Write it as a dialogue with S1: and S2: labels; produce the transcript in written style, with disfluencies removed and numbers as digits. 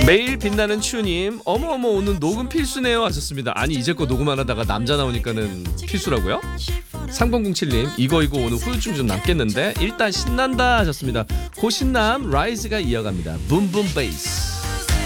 S1: 매일 빛나는 추님, 어머어머 오늘 녹음 필수네요 하셨습니다. 아니 이제껏 녹음 안 하다가 남자 나오니까는 필수라고요? 3007님, 이거 오늘 후유증 좀 남겠는데 일단 신난다 하셨습니다. 고신남 라이즈가 이어갑니다. 붐붐 베이스.